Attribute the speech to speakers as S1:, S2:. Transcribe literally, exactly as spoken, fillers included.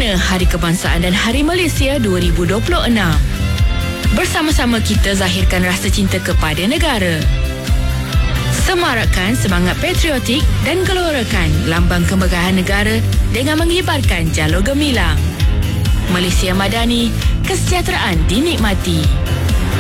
S1: Laksana Hari Kebangsaan dan Hari Malaysia dua ribu dua puluh enam. Bersama-sama kita zahirkan rasa cinta kepada negara. Semarakkan semangat patriotik dan gelorakan lambang kemegahan negara dengan mengibarkan jalur gemilang. Malaysia Madani, kesejahteraan dinikmati.